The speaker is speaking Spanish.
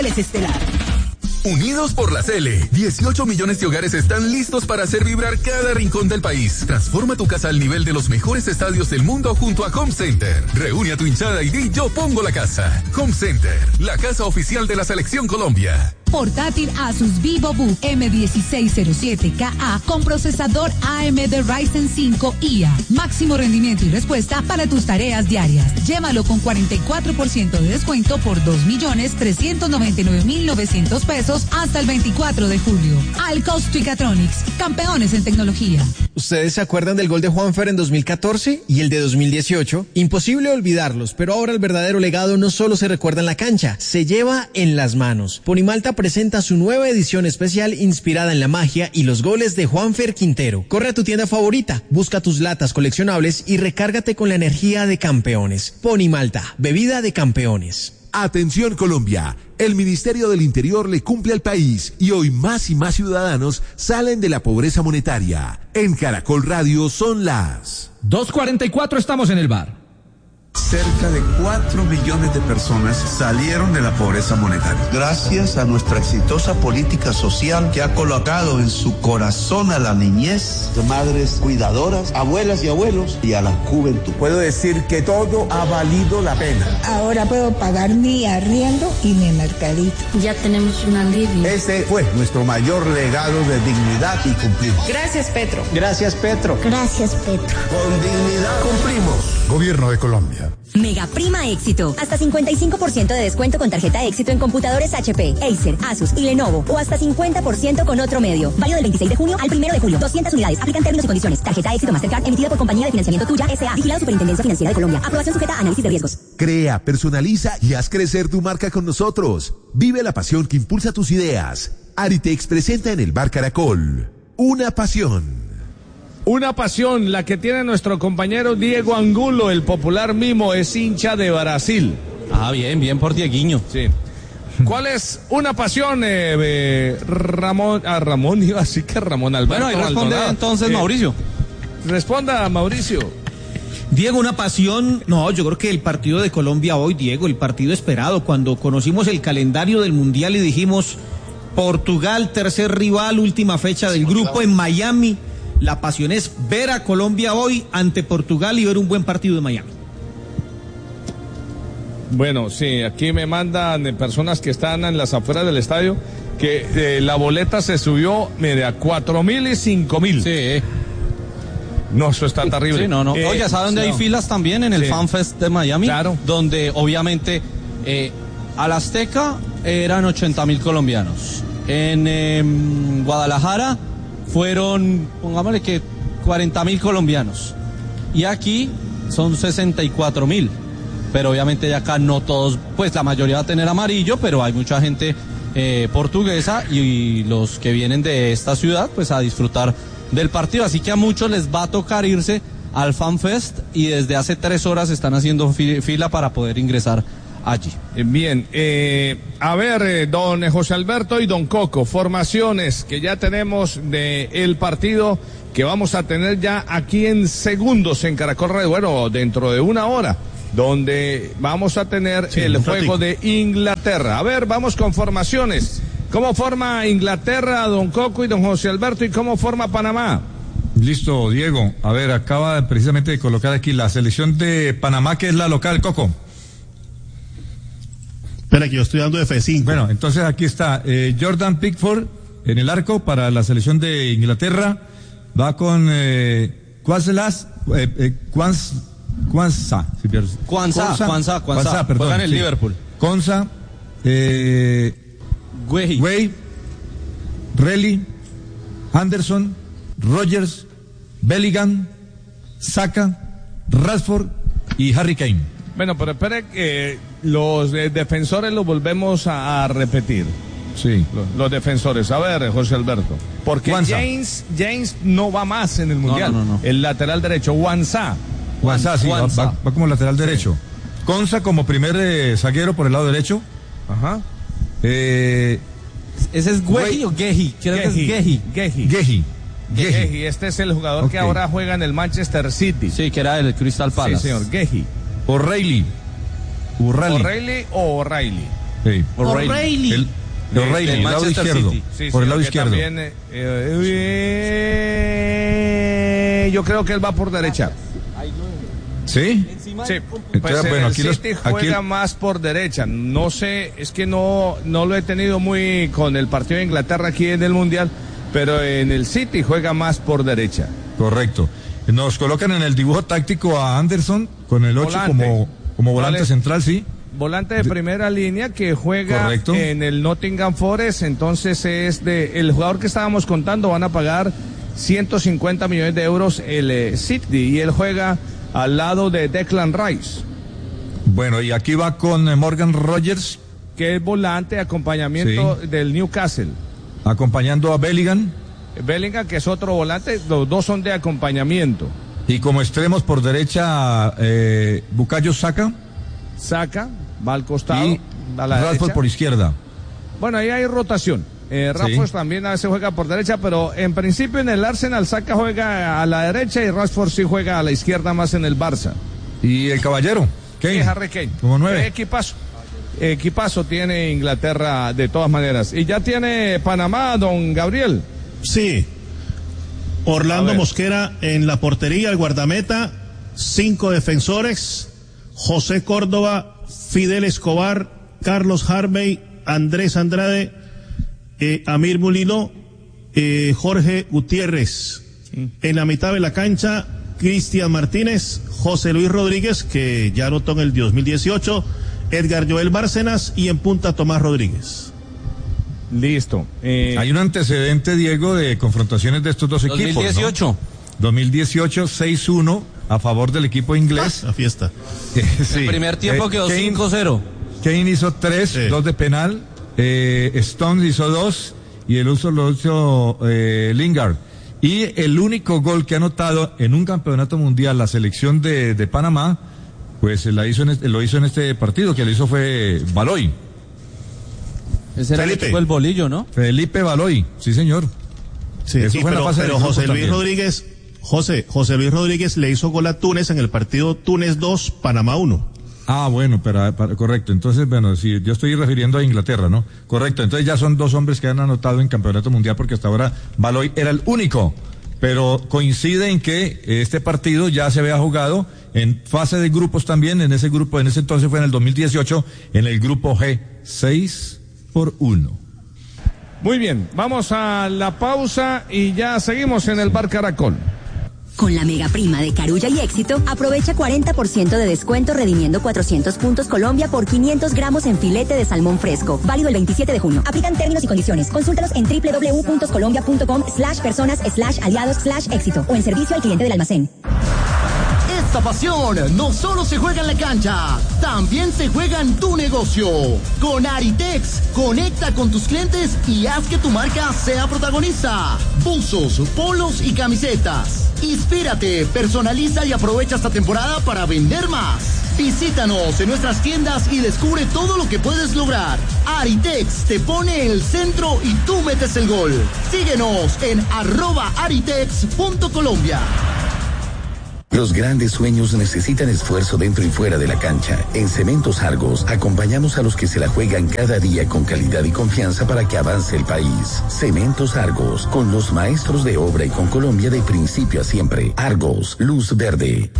Estelar. Unidos por la Cele, 18 millones de hogares están listos para hacer vibrar cada rincón del país. Transforma tu casa al nivel de los mejores estadios del mundo junto a Home Center. Reúne a tu hinchada y di yo pongo la casa. Home Center, la casa oficial de la Selección Colombia. Portátil Asus VivoBook M1607KA con procesador AMD Ryzen 5 IA. Máximo rendimiento y respuesta para tus tareas diarias. Llévalo con 44% de descuento por 2.399.900 pesos hasta el 24 de julio. Alcos Tricatronics, campeones en tecnología. ¿Ustedes se acuerdan del gol de Juanfer en 2014 y el de 2018? Imposible olvidarlos, pero ahora el verdadero legado no solo se recuerda en la cancha, se lleva en las manos. Ponimalta presenta su nueva edición especial inspirada en la magia y los goles de Juanfer Quintero. Corre a tu tienda favorita, busca tus latas coleccionables y recárgate con la energía de campeones. Ponimalta, bebida de campeones. Atención Colombia, el Ministerio del Interior le cumple al país y hoy más y más ciudadanos salen de la pobreza monetaria. En Caracol Radio son las 2:44, estamos en el bar. Cerca de 4 millones de personas salieron de la pobreza monetaria. Gracias a nuestra exitosa política social que ha colocado en su corazón a la niñez, de madres cuidadoras, abuelas y abuelos y a la juventud. Puedo decir que todo ha valido la pena. Ahora puedo pagar mi arriendo y mi mercadito. Ya tenemos un alivio. Ese fue nuestro mayor legado de dignidad y cumplimos. Gracias, Petro. Gracias, Petro. Gracias, Petro. Con dignidad cumplimos. Gobierno de Colombia. Mega Prima Éxito. Hasta 55% de descuento con tarjeta Éxito en computadores HP, Acer, Asus y Lenovo. O hasta 50% con otro medio. Válido del 26 de junio al 1 de julio. 200 unidades. Aplican términos y condiciones. Tarjeta Éxito Mastercard emitida por Compañía de Financiamiento Tuya S.A. Vigilado Superintendencia Financiera de Colombia. Aprobación sujeta a análisis de riesgos. Crea, personaliza y haz crecer tu marca con nosotros. Vive la pasión que impulsa tus ideas. Aritex presenta en el Bar Caracol una pasión. Una pasión, la que tiene nuestro compañero Diego Angulo, el popular Mimo, es hincha de Brasil. Ah, bien por Dieguiño. Sí. ¿Cuál es una pasión, Ramón? Ramón iba así que Ramón Alberto. Bueno, ahí responde entonces Mauricio. Responda, Mauricio. Diego, una pasión. No, yo creo que el partido de Colombia hoy, Diego, el partido esperado, cuando conocimos el calendario del Mundial y dijimos Portugal, tercer rival, última fecha del grupo en Miami. La pasión es ver a Colombia hoy ante Portugal y ver un buen partido de Miami. Bueno, sí, aquí me mandan personas que están en las afueras del estadio que la boleta se subió, mire, a 4.000 y 5.000. Sí. No, eso está terrible. Sí, no. Oye, ¿saben dónde hay filas también? En el FanFest de Miami. Claro. Donde, obviamente, al Azteca eran 80.000 colombianos. En Guadalajara fueron, pongámosle que 40.000 colombianos. Y aquí son 64.000. Pero obviamente de acá no todos, pues la mayoría va a tener amarillo, pero hay mucha gente portuguesa y los que vienen de esta ciudad, pues a disfrutar del partido. Así que a muchos les va a tocar irse al FanFest y desde hace 3 horas están haciendo fila para poder ingresar allí. Bien, a ver, don José Alberto y don Coco, formaciones que ya tenemos de el partido que vamos a tener ya aquí en segundos en Caracol Radio, bueno, dentro de 1 hora, donde vamos a tener el juego de Inglaterra. A ver, vamos con formaciones. ¿Cómo forma Inglaterra, don Coco y don José Alberto, y cómo forma Panamá? Listo, Diego. A ver, acaba precisamente de colocar aquí la selección de Panamá, que es la local, Coco. Espera, que yo estoy dando F5. Bueno, entonces aquí está Jordan Pickford en el arco para la selección de Inglaterra. Va con Quansah, perdón. Juega en el Liverpool. Quansah, Guehi, Relly, Anderson, Rogers, Bellingham, Saka, Rashford y Harry Kane. Bueno, pero espere que los defensores los volvemos a repetir. Sí. Los defensores. A ver, José Alberto. Porque James no va más en el Mundial. No. El lateral derecho, Quansah, sí, va como lateral derecho. Quansah como primer zaguero por el lado derecho. Ajá. ¿Ese es Guehi o Gehi? Gehi. Este es el jugador que ahora juega en el Manchester City. Sí, que era el Crystal Palace. Sí, señor, Gehi. O'Reilly. ¿O'Reilly o O'Reilly? Sí. O'Reilly. O'Reilly, el lado izquierdo. Por el lado izquierdo. También, yo creo que él va por derecha. ¿Sí? Sí, Entonces, pues bueno, el aquí City juega más por derecha. No sé, es que no lo he tenido muy con el partido de Inglaterra aquí en el Mundial, pero en el City juega más por derecha. Correcto. Nos colocan en el dibujo táctico a Anderson con el 8 como volante central, sí. Volante de primera línea que juega Correcto. en el Nottingham Forest, entonces es el jugador que estábamos contando, van a pagar 150 millones de euros el City y él juega al lado de Declan Rice. Bueno, y aquí va con Morgan Rogers, que es volante de acompañamiento del Newcastle. Acompañando a Bellingham, que es otro volante, los dos son de acompañamiento. Y como extremos por derecha, Bukayo Saka. Saka, va al costado, y a la Rashford derecha. por izquierda. Bueno, ahí hay rotación. Rashford también a veces juega por derecha, pero en principio en el Arsenal Saka juega a la derecha y Rashford sí juega a la izquierda más en el Barça. Y el caballero, Kane. Harry Kane. Como 9. Equipazo tiene Inglaterra de todas maneras. Y ya tiene Panamá, don Gabriel. Sí. Orlando Mosquera en la portería, el guardameta, 5 defensores, José Córdoba, Fidel Escobar, Carlos Harvey, Andrés Andrade, Amir Mulino, Jorge Gutiérrez. En la mitad de la cancha, Cristian Martínez, José Luis Rodríguez, que ya anotó en el 2018, Edgar Joel Bárcenas y en punta Tomás Rodríguez. Listo. Hay un antecedente, Diego, de confrontaciones de estos dos equipos. 2018. 2018, 6-1 a favor del equipo inglés. La fiesta. Sí. El primer tiempo quedó 5-0. Kane hizo 3, 2 de penal. Stones hizo 2 y el uso lo hizo Lingard. Y el único gol que ha anotado en un campeonato mundial la selección de Panamá, pues lo hizo en este partido, que lo hizo fue Baloy. Ese era Felipe. el bolillo, ¿no? Felipe Baloy, sí señor. Sí, pero José Luis Rodríguez, José Luis Rodríguez le hizo gol a Túnez en el partido Túnez 2, Panamá 1. Ah, bueno, correcto. Entonces, bueno, sí, yo estoy refiriendo a Inglaterra, ¿no? Correcto. Entonces ya son 2 hombres que han anotado en campeonato mundial porque hasta ahora Baloy era el único. Pero coincide en que este partido ya se había jugado en fase de grupos también, en ese entonces fue en el 2018, en el grupo G, 6-1. Muy bien, vamos a la pausa y ya seguimos en el Bar Caracol. Con la mega prima de Carulla y Éxito, aprovecha 40% de descuento redimiendo 400 puntos Colombia por 500 gramos en filete de salmón fresco. Válido el 27 de junio. Aplican términos y condiciones. Consúltalos en www.colombia.com/personas/aliados/éxito o en servicio al cliente del almacén. Esta pasión no solo se juega en la cancha, también se juega en tu negocio. Con Aritex, conecta con tus clientes y haz que tu marca sea protagonista. Buzos, polos y camisetas. Inspírate, personaliza y aprovecha esta temporada para vender más. Visítanos en nuestras tiendas y descubre todo lo que puedes lograr. Aritex te pone el centro y tú metes el gol. Síguenos en @aritex.colombia. Los grandes sueños necesitan esfuerzo dentro y fuera de la cancha. En Cementos Argos acompañamos a los que se la juegan cada día con calidad y confianza para que avance el país. Cementos Argos, con los maestros de obra y con Colombia de principio a siempre. Argos, luz verde.